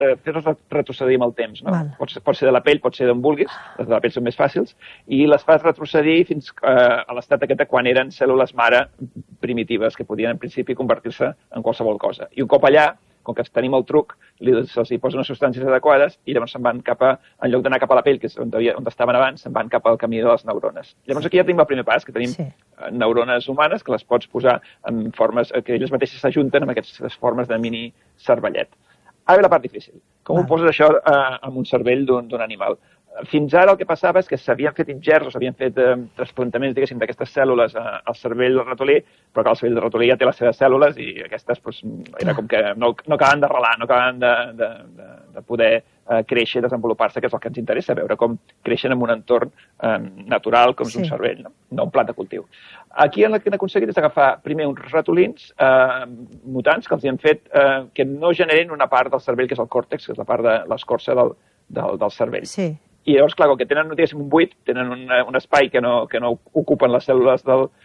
fer-les retrocedir amb el temps. No? Pot ser de la pell, pot ser d'on vulguis, les de la pell són més fàcils, i les fas retrocedir fins a l'estat aquest quan eren cèl·lules mare primitives, que podien en principi convertir-se en qualsevol cosa. I un cop allà, com que tenim el truc, se'ls hi posen unes substàncies adequades i llavors se'n van cap a, en lloc d'anar cap a la pell, que és on estaven abans, se'n van cap al camí de les neurones. Llavors aquí ja tenim el primer pas, que tenim neurones humanes que les pots posar en formes que elles mateixes s'ajunten amb aquestes formes de mini cervellet. Ara ve la part difícil. Com ho poses això en un cervell d'un animal? Fins ara el que passava és que s'havien fet ingerts o s'havien fet trasplantaments, diguéssim, d'aquestes cèl·lules al cervell del ratolí, però que el cervell del ratolí ja té les seves cèl·lules i aquestes era com que no acaben d'arrelar, no acaben de poder créixer i desenvolupar-se, que és el que ens interessa, veure com creixen en un entorn natural com és un cervell, no un plat de cultiu. Aquí el que han aconseguit és agafar primer uns ratolins mutants que els han fet que no generin una part del cervell que és el còrtex, que és la part de l'escorça del cervell. Sí. I llavors, clar, com que tenen, diguéssim, un buit, tenen un espai que no ocupen les cèl·lules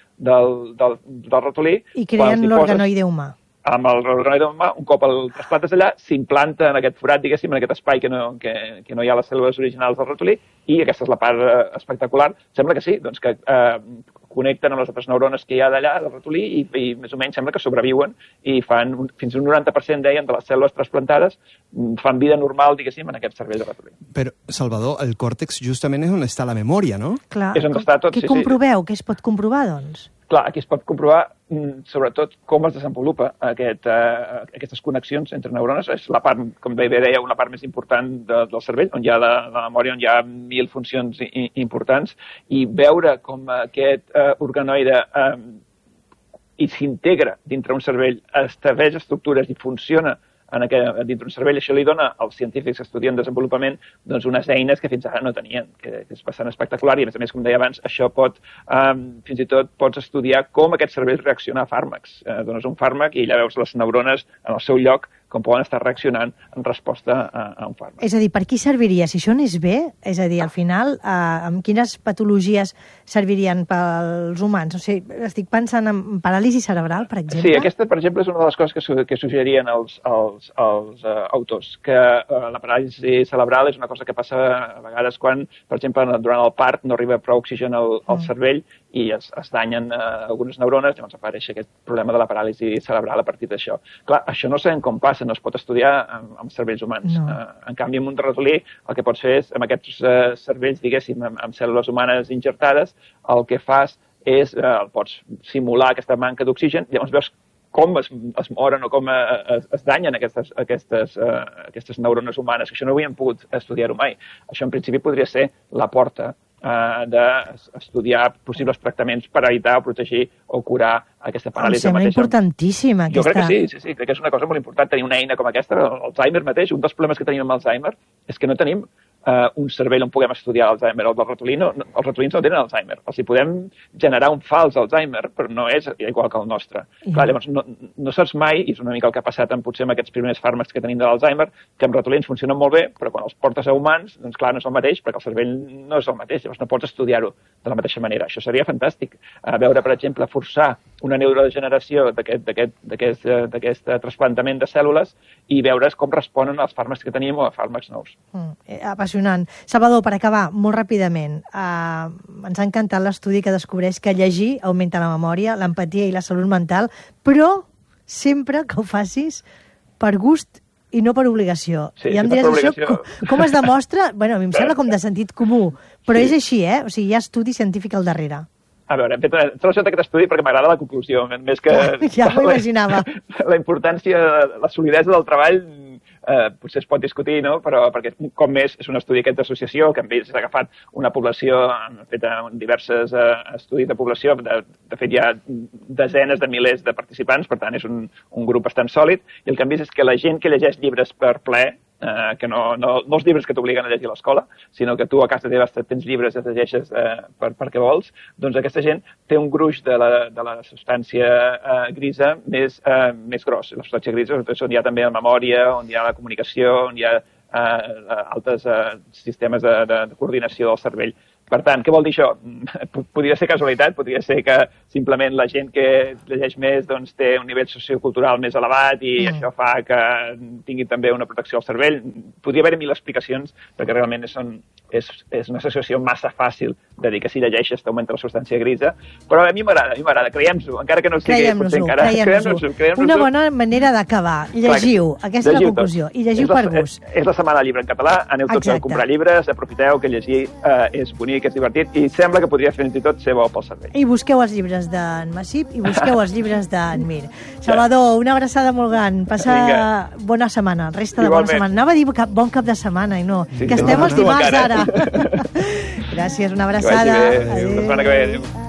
del ratolí. I creen l'organoide humà. Amb el organoide humà, un cop el trasplantes allà, s'implanta en aquest forat, diguéssim, en aquest espai que no hi ha les cèl·lules originals del ratolí, i aquesta és la part espectacular. Sembla que sí, doncs que connecten amb les altres neurones que hi ha d'allà, del ratolí, i més o menys sembla que sobreviuen i fan fins a un 90%, deien, de les cèl·lules trasplantades, fan vida normal, diguéssim, en aquest cervell de ratolí. Però, Salvador, el còrtex justament és on està la memòria, no? Clar. És on està tot. Què comproveu? Què es pot comprovar, doncs? Clar, aquí es pot comprovar sobretot com es desenvolupa aquestes connexions entre neurones. És la part, com bé deia, una part més important del cervell, on hi ha la memòria, on hi ha 1000 funcions importants, i veure com aquest organoide s'integra dintre un cervell, estableix estructures i funciona dintre un cervell, això li dona als científics que estudien desenvolupament unes eines que fins ara no tenien, que és bastant espectacular, i a més, com deia abans, això fins i tot pots estudiar com aquest cervell reacciona a fàrmacs. Dones un fàrmac i allà veus les neurones en el seu lloc com poden estar reaccionant en resposta a un fàrmac. És a dir, per qui serviria? Si això anés bé, és a dir, al final, amb quines patologies servirien pels humans? O sigui, estic pensant en paràlisi cerebral, per exemple. Sí, aquesta, per exemple, és una de les coses que suggerien els autors, que la paràlisi cerebral és una cosa que passa a vegades quan, per exemple, durant el part no arriba prou oxigen al cervell i es danyen algunes neurones, llavors apareix aquest problema de la paràlisi cerebral a partir d'això. Clar, això no sabem com passa, no es pot estudiar amb cervells humans. No. En canvi, amb un ratolí, el que pots fer és, amb aquests cervells, diguéssim, amb cèl·lules humanes injertades, el que fas és, pots simular aquesta manca d'oxigen, llavors veus com es moren o com es danyen aquestes neurones humanes, que això no havíem pogut estudiar-ho mai. Això, en principi, podria ser la porta d'estudiar possibles tractaments per evitar o protegir o curar aquesta paràlisi. Em sembla importantíssima aquesta... Jo crec que sí, crec que és una cosa molt important tenir una eina com aquesta. L'Alzheimer mateix, un dels problemes que tenim amb Alzheimer és que no tenim un cervell on puguem estudiar l'Alzheimer. Els ratolins no tenen Alzheimer. Els hi podem generar un fals Alzheimer, però no és igual que el nostre. Clar, llavors, no saps mai, i és una mica el que ha passat potser amb aquests primers fàrmacs que tenim de l'Alzheimer, que amb ratolins funcionen molt bé, però quan els portes a humans, doncs clar, no és el mateix, perquè el cervell no és el mateix. Llavors no pots estudiar-ho de la mateixa manera. Això seria fantàstic. Veure, per exemple, forçar una neurodegeneració d'aquest trasplantament de cèl·lules i veure com responen als fàrmacs que tenim o a fàrmacs nous. Apassionant. Salvador, per acabar, molt ràpidament, ens ha encantat l'estudi que descobreix que llegir augmenta la memòria, l'empatia i la salut mental, però sempre que ho facis per gust i no per obligació. Sí, I em diràs això, com es demostra? Bueno, a mi em sembla com de sentit comú, però és així, O sigui, hi ha estudi científic al darrere. A veure, hem fet relacionat aquest estudi perquè m'agrada la conclusió, més que... Ja m'ho imaginava. La importància, la solidesa del treball potser es pot discutir, no? Però perquè un cop més és un estudi aquest d'associació que s'ha agafat una població, han fet diversos estudis de població, de fet hi ha desenes de milers de participants, per tant és un grup bastant sòlid, i el que hem vist és que la gent que llegeix llibres per plaer, que no els llibres que t'obliguen a llegir a l'escola, sinó que tu a casa teva tens llibres i els llegeixes perquè vols, doncs aquesta gent té un gruix de la substància grisa més gros. La substància grisa és on hi ha també la memòria, on hi ha la comunicació, on hi ha altres sistemes de coordinació del cervell. Per tant, què vol dir això? Podria ser casualitat, podria ser que simplement la gent que llegeix més doncs, té un nivell sociocultural més elevat i això fa que tingui també una protecció al cervell. Podria haver-hi mil explicacions, perquè realment és una associació massa fàcil de dir que si llegeixes t'augmenta la substància grisa, però a mi m'agrada, creiem-s'ho, encara que no sigui potser encara... Creiem-nos-ho. Una bona manera d'acabar. Llegiu, aquesta és la conclusió, i llegiu per gust. És la setmana del llibre en català, aneu tots a comprar llibres, aprofiteu que llegir és bonic, és divertit, i sembla que podria fins i tot ser bo pel cervell. I busqueu els llibres d'en Massip i busqueu els llibres d'en Mir. Salvador, una abraçada molt gran. Passa bona setmana, resta de bona setmana. Anava a dir bon cap de setmana, i no, que estem els dimarts ara. Gràcies, una abraçada. Adéu. La setmana que ve. Adéu.